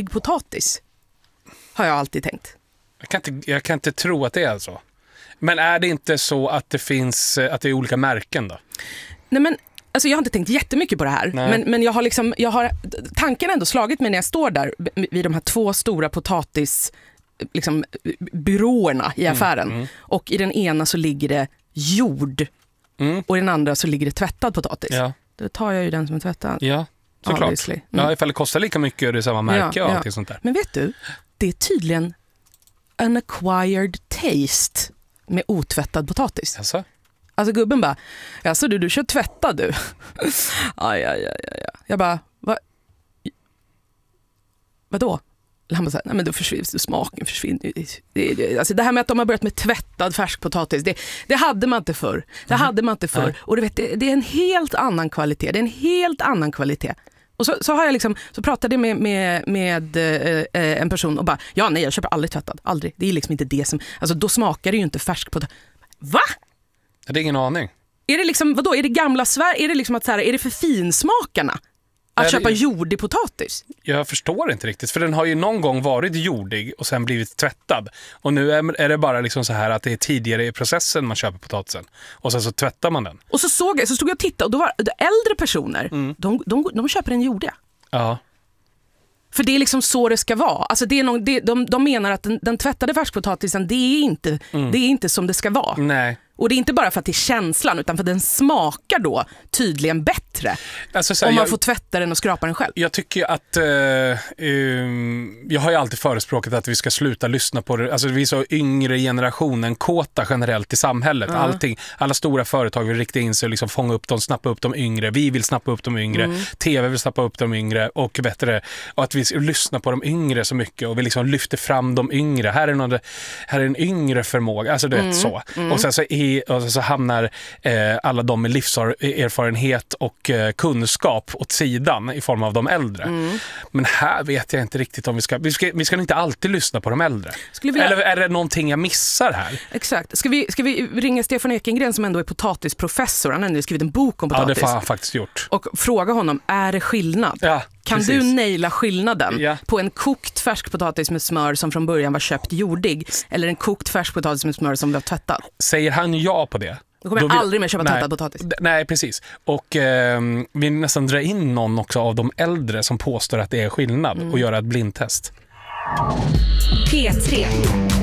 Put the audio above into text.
jordig potatis. Har jag alltid tänkt. Jag kan inte tro att det är så. Men är det inte så att det finns, att det är olika märken då? Nej, men alltså jag har inte tänkt jättemycket på det här. Men jag har tanken ändå slagit mig när jag står där vid de här 2 stora potatis liksom, byråerna i affären. Och i den ena så ligger det jord. Och i den andra så ligger det tvättad potatis. Ja. Då tar jag ju den som är tvättad. Ja, såklart. Ja, ifall det kostar lika mycket och det är samma märke och allting sånt där. Men vet du, det är tydligen an acquired taste med otvättad potatis. Alltså gubben bara, alltså du kör tvättad du. Aj. Jag bara, vadå? Han bara så här, nej men då försvinner smaken försvinner. Alltså det här med att de har börjat med tvättad färskpotatis, det hade man inte förr. Det hade man inte förr. Och du vet, det är en helt annan kvalitet. Det är en helt annan kvalitet. Och så har jag liksom, så pratade jag med en person och bara, nej jag köper aldrig tvättad, aldrig. Det är liksom inte det som, alltså då smakar det ju inte färskpotatis. Va? Det är ingen aning. Är det liksom, vadå, är det gamla Sverige, är det liksom att så här, är det för finsmakarna att köpa jordig potatis? Jag förstår inte riktigt, för den har ju någon gång varit jordig och sen blivit tvättad. Och nu är det bara liksom så här att det är tidigare i processen man köper potatisen. Och sen så tvättar man den. Och så stod jag och tittade och då var det äldre personer, de köper den jordiga. Ja. För det är liksom så det ska vara. Alltså det är de menar att den tvättade färskpotatisen, det är inte som det ska vara. Nej. Och det är inte bara för att det är känslan, utan för att den smakar då tydligen bättre. Alltså, så här, om man får tvätta den och skrapa den själv. Jag tycker att jag har ju alltid förespråkat att vi ska sluta lyssna på det. Alltså vi är så yngre generationen kåta generellt i samhället. Allting, alla stora företag vill rikta in sig och liksom fånga upp dem, snappa upp de yngre. Vi vill snappa upp de yngre. TV vill snappa upp de yngre och bättre. Och att vi lyssnar på de yngre så mycket och vi liksom lyfter fram de yngre. Här är en yngre förmåga. Alltså det är så. Och sen så hamnar alla de med livserfarenhet och kunskap åt sidan i form av de äldre. Men här vet jag inte riktigt om vi ska inte alltid lyssna på de äldre. Eller är det någonting jag missar här? Exakt. Ska vi ringa Stefan Ekengren som ändå är potatisprofessor? Han har skrivit en bok om potatis. Ja, det har han faktiskt gjort. Och fråga honom, är det skillnad? Ja, kan precis. du naila skillnaden på en kokt färskpotatis med smör som från början var köpt jordig eller en kokt färskpotatis med smör som var tvättad? Säger han ja på det? Då kommer jag aldrig mer köpa tvättad potatis. Nej, precis. Och vi nästan drar in någon också av de äldre som påstår att det är skillnad och göra ett blindtest. P3.